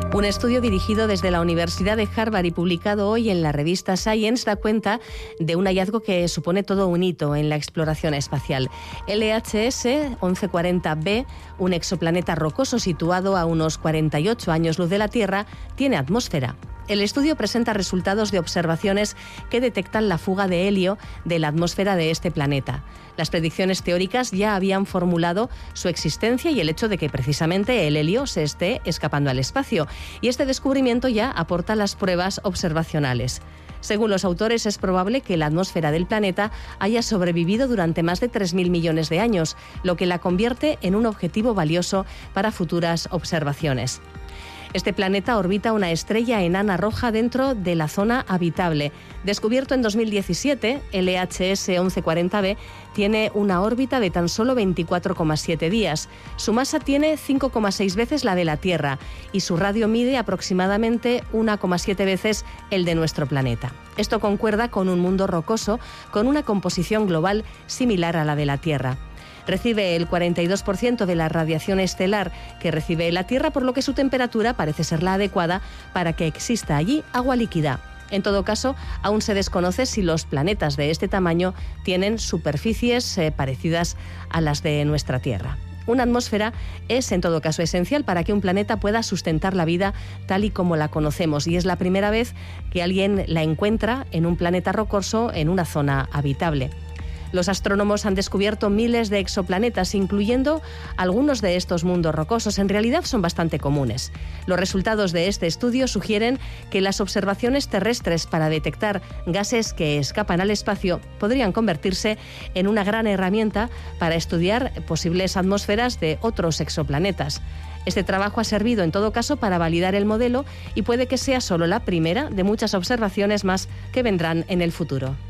Un estudio dirigido desde la Universidad de Harvard y publicado hoy en la revista Science da cuenta de un hallazgo que supone todo un hito en la exploración espacial. LHS 1140b, un exoplaneta rocoso situado a unos 48 años luz de la Tierra, tiene atmósfera. El estudio presenta resultados de observaciones que detectan la fuga de helio de la atmósfera de este planeta. Las predicciones teóricas ya habían formulado su existencia y el hecho de que precisamente el helio se esté escapando al espacio. Y este descubrimiento ya aporta las pruebas observacionales. Según los autores, es probable que la atmósfera del planeta haya sobrevivido durante más de 3.000 millones de años, lo que la convierte en un objetivo valioso para futuras observaciones. Este planeta orbita una estrella enana roja dentro de la zona habitable. Descubierto en 2017, LHS 1140b tiene una órbita de tan solo 24,7 días. Su masa tiene 5,6 veces la de la Tierra y su radio mide aproximadamente 1,7 veces el de nuestro planeta. Esto concuerda con un mundo rocoso con una composición global similar a la de la Tierra. Recibe el 42% de la radiación estelar que recibe la Tierra, por lo que su temperatura parece ser la adecuada para que exista allí agua líquida. En todo caso, aún se desconoce si los planetas de este tamaño tienen superficies parecidas a las de nuestra Tierra. Una atmósfera es, en todo caso, esencial para que un planeta pueda sustentar la vida tal y como la conocemos, y es la primera vez que alguien la encuentra en un planeta rocoso en una zona habitable. Los astrónomos han descubierto miles de exoplanetas, incluyendo algunos de estos mundos rocosos. En realidad son bastante comunes. Los resultados de este estudio sugieren que las observaciones terrestres para detectar gases que escapan al espacio podrían convertirse en una gran herramienta para estudiar posibles atmósferas de otros exoplanetas. Este trabajo ha servido en todo caso para validar el modelo y puede que sea solo la primera de muchas observaciones más que vendrán en el futuro.